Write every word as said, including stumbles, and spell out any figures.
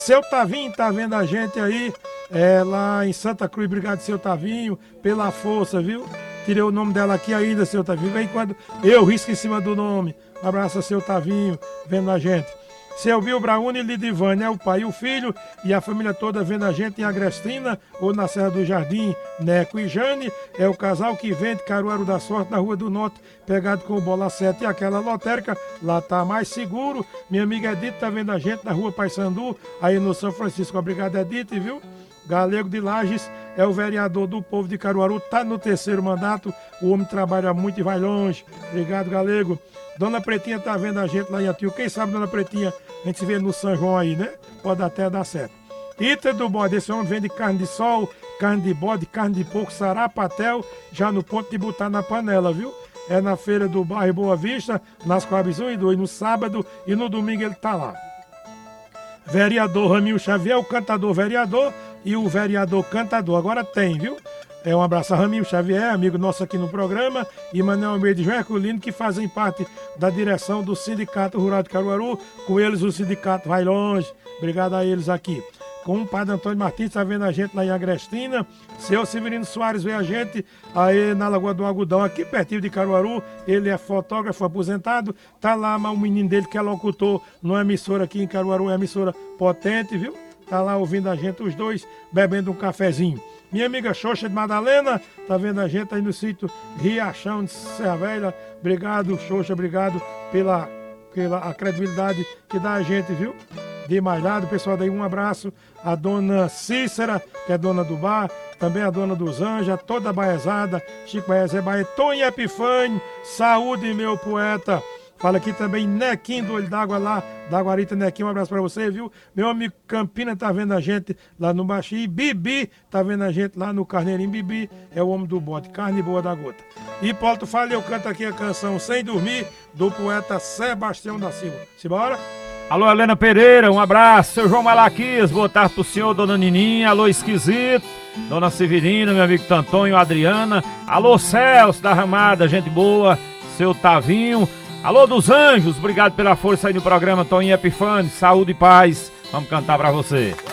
Seu Tavinho tá vendo a gente aí, é, lá em Santa Cruz. Obrigado, seu Tavinho, pela força, viu? Tirei o nome dela aqui ainda, seu Tavinho. Vem quando eu risco em cima do nome. Um abraço, seu Tavinho, vendo a gente. Seu Bill Brauni e Lidivane, é o pai e o filho, e a família toda vendo a gente em Agrestina ou na Serra do Jardim. Neco e Jane é o casal que vende Caruaru da Sorte na Rua do Norte, pegado com o Bola sete e aquela lotérica, lá tá mais seguro. Minha amiga Edith tá vendo a gente na Rua Paissandu, aí no São Francisco. Obrigado, Edith, viu? Galego de Lages é o vereador do povo de Caruaru, tá no terceiro mandato, o homem trabalha muito e vai longe. Obrigado, Galego. Dona Pretinha tá vendo a gente lá em Atil. Quem sabe, Dona Pretinha, a gente se vê no São João aí, né? Pode até dar certo. Ita do Bode, esse homem vende carne de sol, carne de bode, carne de porco, sarapatel, já no ponto de botar na panela, viu? É na feira do bairro Boa Vista, nas Coabes um e dois, no sábado e no domingo ele tá lá. Vereador Ramil Xavier, o cantador vereador e o vereador cantador. Agora tem, viu? É um abraço a Ramil Xavier, amigo nosso aqui no programa, e Manuel Almeida e João Herculino, que fazem parte da direção do Sindicato Rural de Caruaru. Com eles o sindicato vai longe. Obrigado a eles aqui. Com o padre Antônio Martins, está vendo a gente lá em Agrestina. Seu Severino Soares vê a gente aí na Lagoa do Algodão, aqui pertinho de Caruaru. Ele é fotógrafo aposentado. Tá lá o menino dele que é locutor numa emissora aqui em Caruaru, é uma emissora potente, viu? Tá lá ouvindo a gente, os dois, bebendo um cafezinho. Minha amiga Xoxa de Madalena, tá vendo a gente aí no sítio Riachão de Serra Velha. Obrigado, Xoxa, obrigado pela, pela a credibilidade que dá a gente, viu? De mais lado, pessoal, daí um abraço. A dona Cícera, que é dona do bar, também a dona dos Anjos, toda a baezada, Chico Baez é Baia, Tonho Epifânio, saúde, meu poeta. Fala aqui também Nequinho do Olho d'Água lá, da Guarita. Nequinho, um abraço pra você, viu? Meu amigo Campina tá vendo a gente lá no Baixinho. Bibi tá vendo a gente lá no Carneirinho. Bibi é o homem do bote, carne boa da gota. Hipólito Fala, eu canto aqui a canção Sem Dormir, do poeta Sebastião da Silva. Simbora? Alô, Helena Pereira, um abraço. Seu João Malaquias, boa tarde pro senhor, dona Nininha. Alô, Esquisito, dona Severina, meu amigo Tantonho, Adriana. Alô, Celso da Ramada, gente boa. Seu Tavinho. Alô dos Anjos, obrigado pela força aí no programa. Toninho Epifânio, saúde e paz. Vamos cantar pra você.